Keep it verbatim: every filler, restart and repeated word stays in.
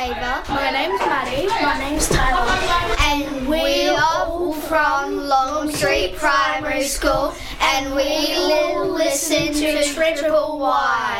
Ava. My name's Maddie. My name's Tyler. And we are all from Longstreet Primary School, and we will listen to Triple Y.